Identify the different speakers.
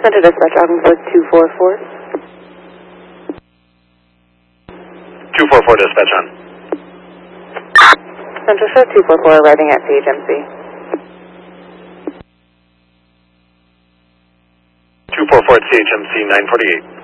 Speaker 1: Center Dispatch, Ogdensburg 244.
Speaker 2: 244 dispatch on.
Speaker 1: Central Show 244 arriving at CHMC.
Speaker 2: 244 at CHMC 948.